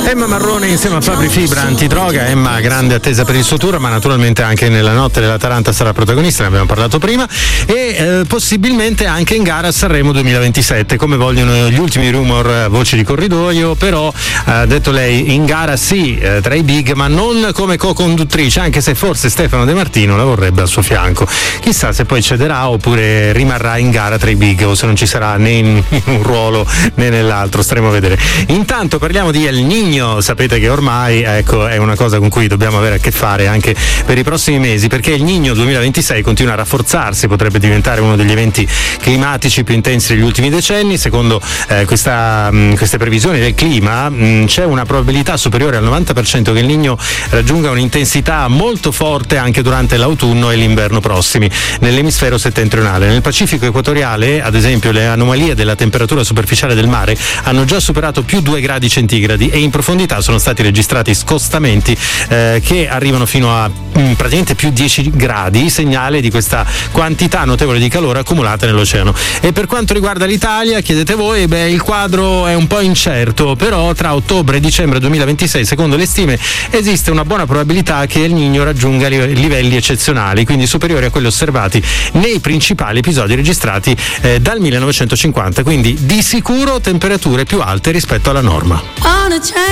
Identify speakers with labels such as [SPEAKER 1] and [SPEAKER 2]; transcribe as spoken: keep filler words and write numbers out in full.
[SPEAKER 1] Emma Marrone insieme a Fabri Fibra, antidroga. Emma grande attesa per il suo tour, ma naturalmente anche nella notte dell'Atalanta sarà protagonista, ne abbiamo parlato prima, e eh, possibilmente anche in gara a Sanremo duemilaventisette, come vogliono gli ultimi rumor, voci di corridoio. Però ha eh, detto lei, in gara sì, eh, tra i big, ma non come co-conduttrice, anche se forse Stefano De Martino la vorrebbe al suo fianco. Chissà se poi cederà oppure rimarrà in gara tra i big, o se non ci sarà né in un ruolo né nell'altro, staremo a vedere. Intanto parliamo di El Niño. Sapete che ormai, ecco, è una cosa con cui dobbiamo avere a che fare anche per i prossimi mesi, perché il Niño duemilaventisei continua a rafforzarsi, potrebbe diventare uno degli eventi climatici più intensi degli ultimi decenni. Secondo eh, questa, mh, queste previsioni del clima mh, c'è una probabilità superiore al novanta per cento che il Niño raggiunga un'intensità molto forte anche durante l'autunno e l'inverno prossimi nell'emisfero settentrionale. Nel Pacifico equatoriale, ad esempio, le anomalie della temperatura superficiale del mare hanno già superato più due gradi centigradi e in profondità sono stati registrati scostamenti eh, che arrivano fino a mh, praticamente più dieci gradi, segnale di questa quantità notevole di calore accumulata nell'oceano. E per quanto riguarda l'Italia, chiedete voi, beh, il quadro è un po' incerto, però tra ottobre e dicembre duemilaventisei, secondo le stime, esiste una buona probabilità che il Niño raggiunga livelli eccezionali, quindi superiori a quelli osservati nei principali episodi registrati eh, dal millenovecentocinquanta, quindi di sicuro temperature più alte rispetto alla norma.